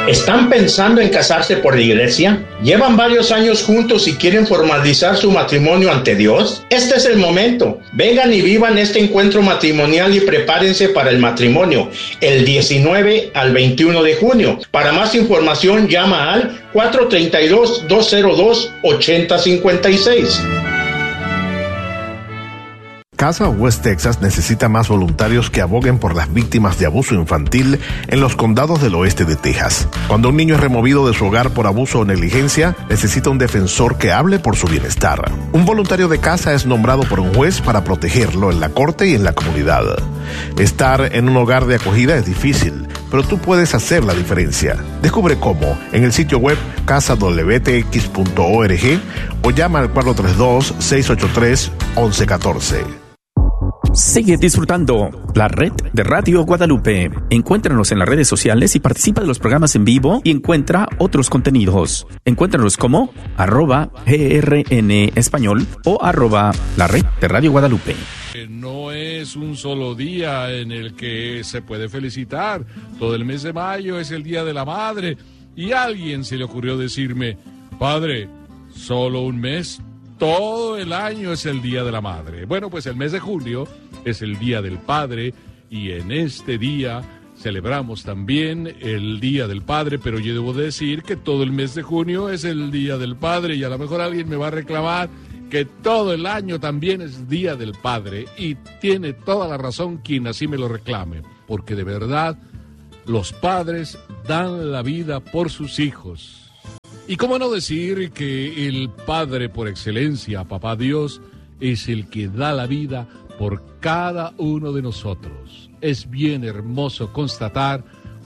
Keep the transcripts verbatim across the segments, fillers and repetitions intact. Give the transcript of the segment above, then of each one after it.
¿Están pensando en casarse por la iglesia? ¿Llevan varios años juntos y quieren formalizar su matrimonio ante Dios? Este es el momento. Vengan y vivan este encuentro matrimonial y prepárense para el matrimonio el diecinueve al veintiuno de junio. Para más información llama al cuatro tres dos, dos cero dos, ocho cero cinco seis. Casa West Texas necesita más voluntarios que aboguen por las víctimas de abuso infantil en los condados del oeste de Texas. Cuando un niño es removido de su hogar por abuso o negligencia, necesita un defensor que hable por su bienestar. Un voluntario de casa es nombrado por un juez para protegerlo en la corte y en la comunidad. Estar en un hogar de acogida es difícil, pero tú puedes hacer la diferencia. Descubre cómo en el sitio web casa w t x punto org o llama al cuatro tres dos, seis ocho tres, once uno cuatro. Sigue disfrutando la red de Radio Guadalupe. Encuéntranos en las redes sociales y participa de los programas en vivo y encuentra otros contenidos. Encuéntranos como arroba grn español o arroba la red de Radio Guadalupe. No es un solo día en el que se puede felicitar. Todo el mes de mayo es el Día de la Madre. Y a alguien se le ocurrió decirme, padre, ¿solo un mes? Todo el año es el Día de la Madre. Bueno, pues el mes de julio es el Día del Padre y en este día celebramos también el Día del Padre, pero yo debo decir que todo el mes de junio es el Día del Padre y a lo mejor alguien me va a reclamar que todo el año también es Día del Padre y tiene toda la razón quien así me lo reclame, porque de verdad los padres dan la vida por sus hijos. Y cómo no decir que el Padre por excelencia, Papá Dios, es el que da la vida por cada uno de nosotros. Es bien hermoso constatar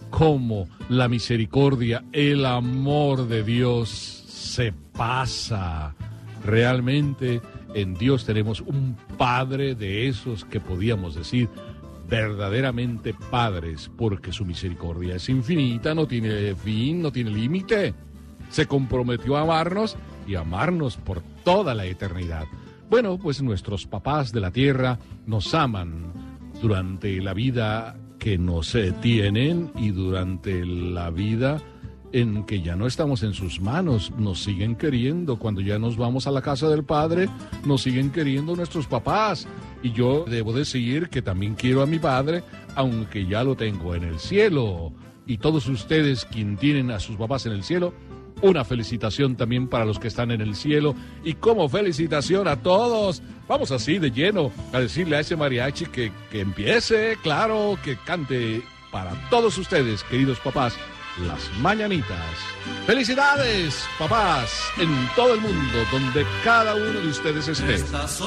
cómo la misericordia, el amor de Dios se pasa. Realmente en Dios tenemos un Padre de esos que podíamos decir verdaderamente padres, porque su misericordia es infinita, no tiene fin, no tiene límite. Se comprometió a amarnos y amarnos por toda la eternidad. Bueno, pues nuestros papás de la tierra nos aman durante la vida que nos tienen y durante la vida en que ya no estamos en sus manos. Nos siguen queriendo. Cuando ya nos vamos a la casa del Padre, nos siguen queriendo nuestros papás. Y yo debo decir que también quiero a mi Padre, aunque ya lo tengo en el cielo. Y todos ustedes, quien tienen a sus papás en el cielo, una felicitación también para los que están en el cielo. Y como felicitación a todos, vamos así de lleno a decirle a ese mariachi que, que empiece, claro, que cante para todos ustedes, queridos papás, las mañanitas. ¡Felicidades, papás, en todo el mundo, donde cada uno de ustedes esté!